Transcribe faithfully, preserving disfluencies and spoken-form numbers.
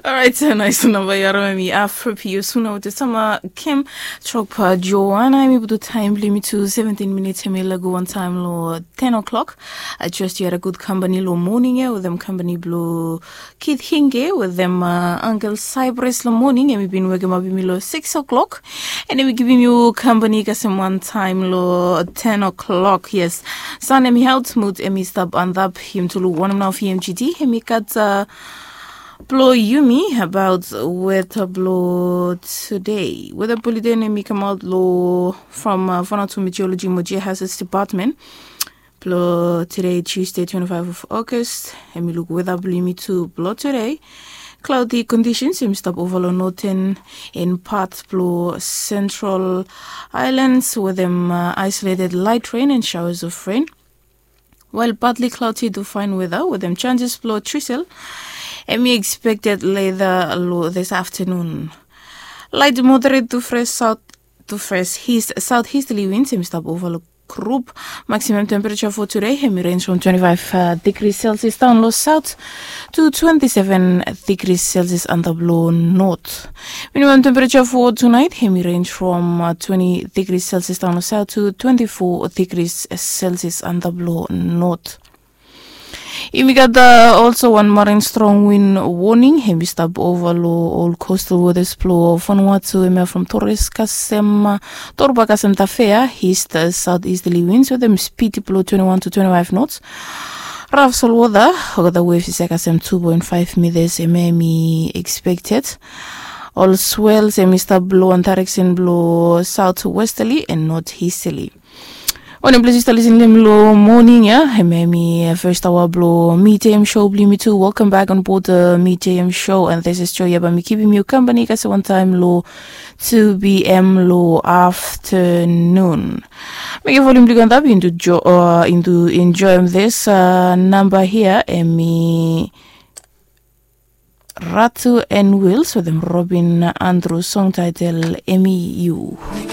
Alright, so nice to know me after P U Suna with the summer Kim Chokpa Joanna. I'm able to time limit to seventeen minutes. I'm able go one time low ten o'clock. I just had a good company low morning with them company blue Kid Hinge with them uh, Uncle Cypress low morning. And we've been working up below six o'clock. And then we giving you company some one time low ten o'clock. Yes. Son Emi health mood Emi stop and up him to look one now for M G D. Emi got uh Blow Yumi about weather blow today. Weather bulletin and come out low from uh, Vanuatu Meteorology Moji Hazards Department. Blow today, Tuesday, twenty-fifth of August. And we look weather blue to blow today. Cloudy conditions seem stop overload northern in parts blow central islands with them uh, isolated light rain and showers of rain. While partly cloudy to fine weather with them chances blow drizzle. And we expected later low this afternoon. Light moderate to fresh south to fresh east southeasterly winds seems stop overlook group. Maximum temperature for today heavy range from twenty-five uh, degrees Celsius down low south to twenty-seven degrees Celsius under blow north. Minimum temperature for tonight heavy range from uh, twenty degrees Celsius down low south to twenty-four degrees Celsius under blow north. We got uh, also one marine strong wind warning. Heavy stop over low all coastal waters flow Vanuatu email from Torres Kasem Torba Kasem Tafea east uh, southeasterly winds with them speed below twenty-one to twenty-five knots. Rough soul weather, the wave is Kasem two point five meters M M E expected. All swells and stop blow and direction blow southwesterly and northeasterly. On a place to listen to low morning, yeah. Maybe first hour blow Meet J M show, blue me too. Welcome back on board the Meet J M show, and this is Joya by me keeping you company. Cause one time low two p m low afternoon. Make a volume click on that into jo uh, into enjoy this uh, number here. And me Ratu and Wills with them Robin Andrew song title M E U.